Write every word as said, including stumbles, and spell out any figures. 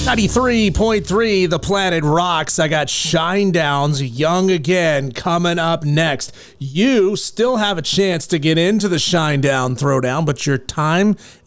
ninety-three point three, The Planet Rocks. I got Shinedown's Young Again coming up next. You still have a chance to get into the Shinedown Throwdown, but your time